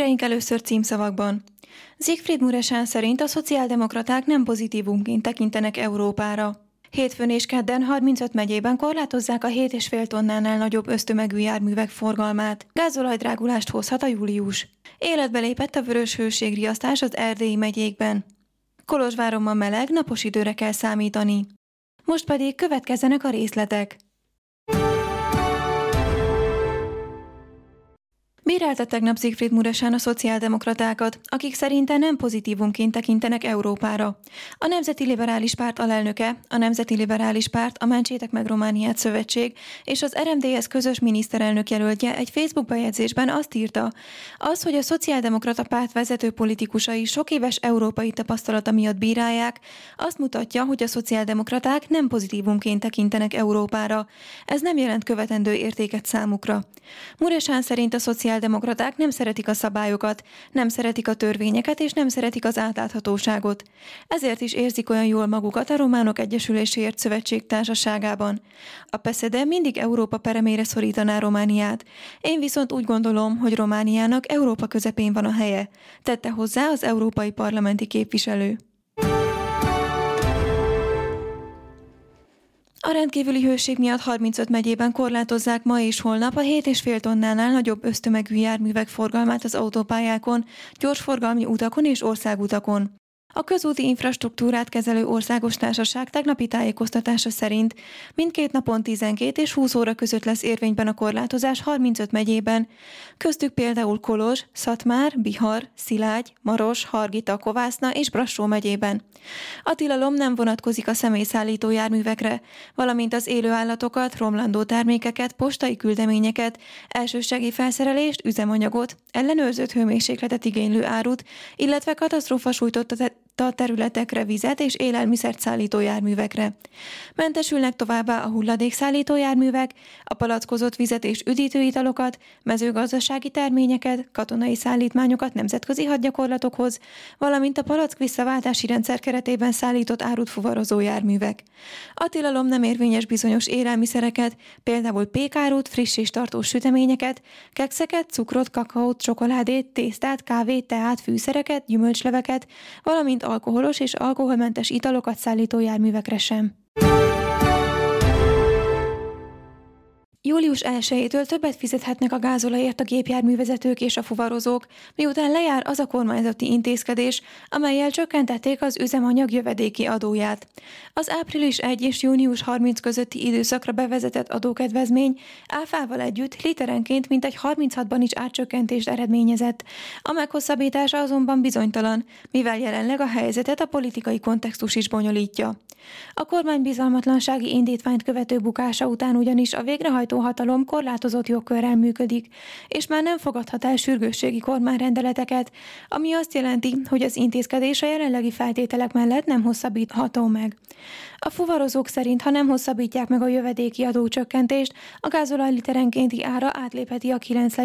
híreink először címszavakban. Siegfried Muresan szerint a szociáldemokraták nem pozitívumként tekintenek Európára. Hétfőn és kedden 35 megyében korlátozzák a 7,5 tonnánál nagyobb össztömegű járművek forgalmát. Gázolajdrágulást hozhat a július. Életbe lépett a vörös hőségriasztás az erdélyi megyékben. Kolozsváromban meleg, napos időre kell számítani. Most pedig következzenek a részletek. Bírálta tegnap Siegfried Muresan a szociáldemokratákat, akik szerinte nem pozitívumként tekintenek Európára. A Nemzeti Liberális Párt alelnöke, a Nemzeti Liberális Párt, a Mentsétek meg Romániát szövetség és az RMDSZ közös miniszterelnök jelöltje egy Facebook bejegyzésben azt írta, az, hogy a szociáldemokrata párt vezető politikusai sok éves európai tapasztalata miatt bírálják, azt mutatja, hogy a szociáldemokraták nem pozitívumként tekintenek Európára. Ez nem jelent követendő értéket számukra. Muresan szerint a szociáldemokraták nem szeretik a szabályokat, nem szeretik a törvényeket és nem szeretik az átláthatóságot. Ezért is érzik olyan jól magukat a Románok Egyesüléséért Szövetség társaságában. A PSD mindig Európa peremére szorítaná Romániát. Én viszont úgy gondolom, hogy Romániának Európa közepén van a helye, tette hozzá az európai parlamenti képviselő. A rendkívüli hőség miatt 35 megyében korlátozzák ma és holnap a 7,5 tonnánál nagyobb össztömegű járművek forgalmát az autópályákon, gyorsforgalmi utakon és országutakon. A közúti infrastruktúrát kezelő országos társaság tegnapi tájékoztatása szerint mindkét napon 12 és 20 óra között lesz érvényben a korlátozás 35 megyében, köztük például Kolozs, Szatmár, Bihar, Szilágy, Maros, Hargita, Kovászna és Brassó megyében. A tilalom nem vonatkozik a személyszállító járművekre, valamint az élő állatokat, romlandó termékeket, postai küldeményeket, elsősegély felszerelést, üzemanyagot, ellenőrzött hőmérsékletet igénylő árut, illetve katasztrófa sújtotta területekre vizet és élelmiszert szállító járművekre. Mentesülnek továbbá a hulladékszállító járművek, a palackozott vizet és üdítő italokat, mezőgazdasági terményeket, katonai szállítmányokat nemzetközi hadgyakorlatokhoz, valamint a palack visszaváltási rendszer keretében szállított árut fuvarozó járművek. A tilalom nem érvényes bizonyos élelmiszereket, például pékárút, friss és tartós süteményeket, kekszeket, cukrot, kakaót, csokoládét, tésztát, kávét, teát, fűszereket, gyümölcsleveket, valamint alkoholos és alkoholmentes italokat szállító járművekre sem. Július 1-től többet fizethetnek a gázolajért a gépjárművezetők és a fuvarozók, miután lejár az a kormányzati intézkedés, amellyel csökkentették az üzemanyag jövedéki adóját. Az április 1 és június 30 közötti időszakra bevezetett adókedvezmény áfával együtt literenként mintegy 36-ban is árcsökkentést eredményezett. A meghosszabbítása azonban bizonytalan, mivel jelenleg a helyzetet a politikai kontextus is bonyolítja. A kormány bizalmatlansági indítványt követő bukása után ugyanis a végrehajtó hatalom korlátozott jogkörrel működik, és már nem fogadhat el sürgősségi kormányrendeleteket, ami azt jelenti, hogy az intézkedés a jelenlegi feltételek mellett nem hosszabbítható meg. A fuvarozók szerint, ha nem hosszabbítják meg a jövedéki adócsökkentést, a gázolaj literenkénti ára átlépheti a 9